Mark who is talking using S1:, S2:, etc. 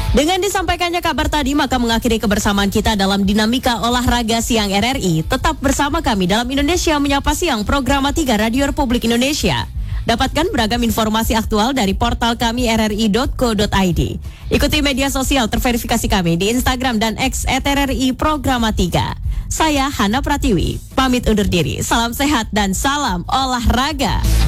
S1: Dengan disampaikannya kabar tadi, maka mengakhiri kebersamaan kita dalam Dinamika Olahraga Siang RRI. Tetap bersama kami dalam Indonesia Menyapa Siang, program 3 Radio Republik Indonesia. Dapatkan beragam informasi aktual dari portal kami rri.co.id. Ikuti media sosial terverifikasi kami di Instagram dan X @RRI Programa 3. Saya Hana Pratiwi, pamit undur diri. Salam sehat dan salam olahraga.